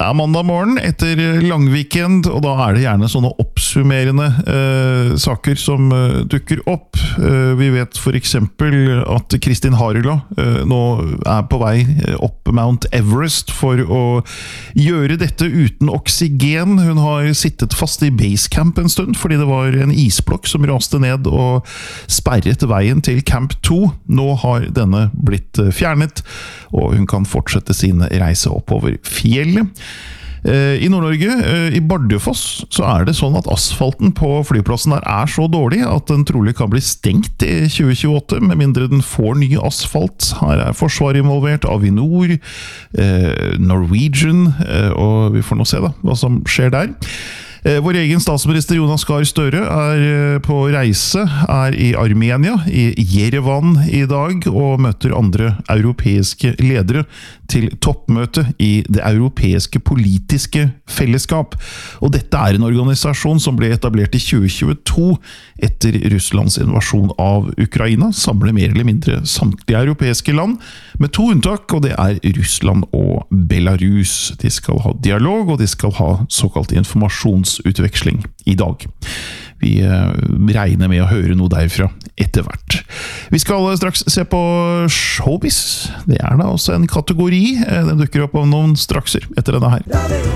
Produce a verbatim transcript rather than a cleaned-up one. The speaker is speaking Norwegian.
Det er mandag morgen etter langweekend, og da er det gjerne sånne oppsummerende eh, saker som eh, dukker opp. Eh, vi vet for eksempel at Kristin Harila eh, nå er på vei opp Mount Everest for å gjøre dette uten oksygen. Hun har sittet fast i basecamp en stund, fordi det var en isblokk som raste ned og sperret veien til Camp to. Nå har denne blitt fjernet, og hun kan fortsette sin reise oppover fjellet. I Nord-Norge, i Bardufoss, så er det sånn at asfalten på flyplassen der er så dårlig at den trolig kan bli stengt i tjue tjueåtte, med mindre den får ny asfalt. Her er Forsvaret involvert, Avinor, Norwegian, og vi får nå se da, hva som skjer der. Vår egen statsminister Jonas Gahr Støre er på reise, er i Armenia, i Jerevan i dag, og møter andre europeiske ledere til toppmøte i det europeiske politiske fellesskap. Og dette er en organisasjon som ble etablert i tjue tjueto etter Russlands invasjon av Ukraina, samler mer eller mindre samtlige europeiske land, med to unntak, og det er Russland og Belarus. De skal ha dialog, og de skal ha såkalt informasjonsutveksling i dag. Vi regner med å høre noe derfra etter hvert. Vi skal straks se på showbiz. Det er da også en kategori. Den dukker opp av noen strakser etter denne her.